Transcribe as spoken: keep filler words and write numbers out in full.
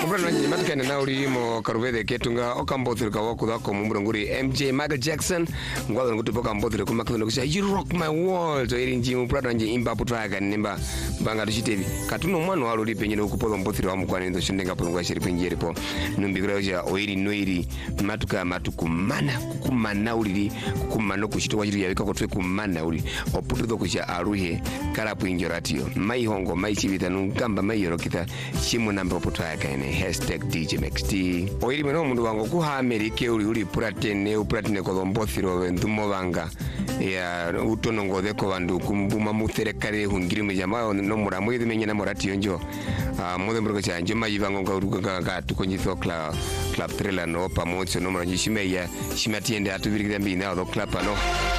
Obrana ni matkana na uri mo karubede ketunga okambothir ka wakuda ko mumbronguri M J Michael Jackson ngwalo ngutupo kambothir ko makano kusha you rock my world iri njimu prada nje imba putraga nimba banga dushitebi katuno mwana walo lipenyene ukupoza mbothir wa mukwane ndo shindenga po ngwa shiri penjere po numbigura ja oiri noiri matuka matukumana kukumana uri kukumana kushito wajiri yabika ko twe kumana uri oputudo kusha aruhe kala puinjoratio mai hongo mai chibita nungamba mai yorokita shimu namba putraga ene hashtag D J M X T oiri meno mundu wango kuha Amerike uri uri puratene upratene ko mbothiro ndumo banga ya utono ngode ko bandu kumbuma muterekare hungiri mu jama no muramu yidimenya na morati yonjo mode mburgo cyanje mayibango ngaruka ga tukonyitho club club trailer no pamotso no muranyi shimeya shimatiende atubirigida mbina do club no